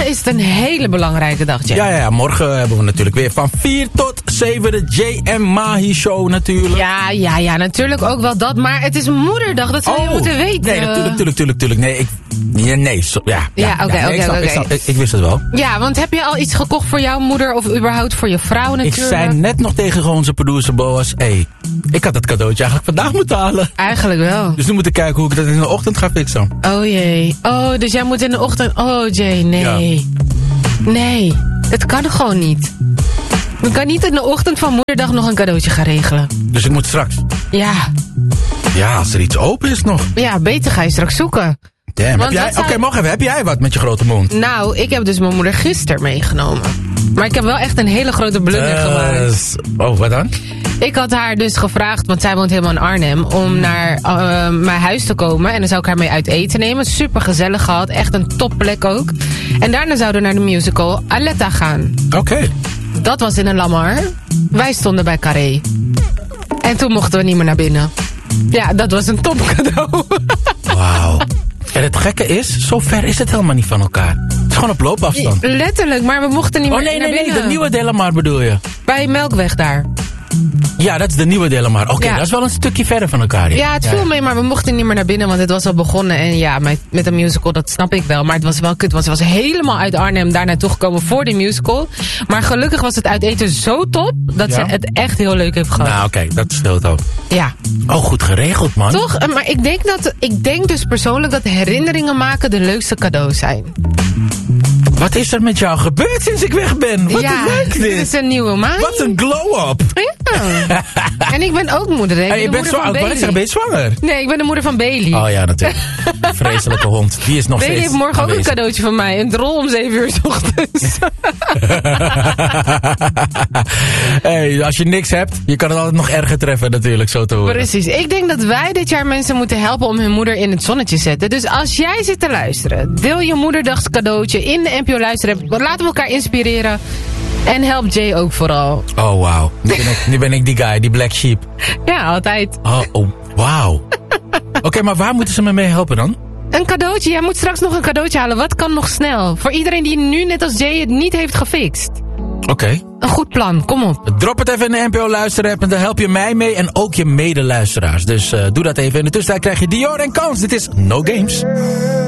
is het een hele belangrijke dag, Jay. Ja, morgen hebben we natuurlijk weer van 4 tot 7 de Jay en Mahi show natuurlijk. Ja, natuurlijk ook wel dat. Maar het is moederdag, dat zou je moeten weten. Nee, natuurlijk. Nee, ik wist het wel. Ja, want heb je al iets gekocht voor jouw moeder of überhaupt voor je vrouw natuurlijk? Ik zei net nog tegen onze producer Boas, ik had het cadeautje eigenlijk vandaag moeten halen. Eigenlijk wel. Dus nu moet ik kijken hoe ik dat in de ochtend ga fixen. Oh jee. Oh, dus jij moet in de ochtend... Oh Jay, nee. Ja. Nee, het kan gewoon niet. Je kan niet in de ochtend van moederdag nog een cadeautje gaan regelen. Dus ik moet straks? Ja. Ja, als er iets open is nog. Ja, beter ga je straks zoeken. Damn, heb jij wat met je grote mond? Nou, ik heb dus mijn moeder gisteren meegenomen. Maar ik heb wel echt een hele grote blunder gemaakt. Oh, wat dan? Ik had haar dus gevraagd, want zij woont helemaal in Arnhem, om naar mijn huis te komen. En dan zou ik haar mee uit eten nemen. Super gezellig gehad, echt een topplek ook. En daarna zouden we naar de musical Aletta gaan. Oké. Dat was in een Lamar. Wij stonden bij Carré. En toen mochten we niet meer naar binnen. Ja, dat was een topcadeau. Wauw. En het gekke is, zo ver is het helemaal niet van elkaar. Het is gewoon op loopafstand. Letterlijk, maar we mochten niet meer naar binnen. Nee, de nieuwe Delamar bedoel je? Bij Melkweg daar. Ja, dat is de nieuwe Delamar. Oké, dat is wel een stukje verder van elkaar. Ja, het viel mee, maar we mochten niet meer naar binnen, want het was al begonnen. En ja, met een musical, dat snap ik wel. Maar het was wel kut, want ze was helemaal uit Arnhem daar naartoe gekomen voor de musical. Maar gelukkig was het uit eten zo top, dat ze het echt heel leuk heeft gehad. Nou, oké, dat scheelt ook. Ja. Oh, goed geregeld, man. Toch? Maar ik denk dus persoonlijk dat herinneringen maken de leukste cadeaus zijn. Wat is er met jou gebeurd sinds ik weg ben? Wat leuk dit. Dit is een nieuwe maand. Wat een glow-up. Ja. En ik ben ook moeder. Je bent ben je zwanger? Nee, ik ben de moeder van Bailey. Oh ja, natuurlijk. Vreselijke hond. Die is nog Bailey steeds heeft morgen aanwezig. ook een cadeautje van mij. Een drol om 7 uur 's ochtends. Hey, als je niks hebt, je kan het altijd nog erger treffen natuurlijk, zo te horen. Precies. Ik denk dat wij dit jaar mensen moeten helpen om hun moeder in het zonnetje te zetten. Dus als jij zit te luisteren, deel je moederdagscadeautje in de NPO Luisteren. Laten we elkaar inspireren. En help Jay ook vooral. Oh, wauw. Nu ben ik die guy, die black sheep. Ja, altijd. Oh wauw. Oké, maar waar moeten ze me mee helpen dan? Een cadeautje. Jij moet straks nog een cadeautje halen. Wat kan nog snel? Voor iedereen die nu net als Jay het niet heeft gefixt. Oké. Een goed plan, kom op. Drop het even in de NPO Luisterapp en dan help je mij mee en ook je medeluisteraars. Dus doe dat even. In de tussentijd krijg je Dior en Kans. Dit is No Games.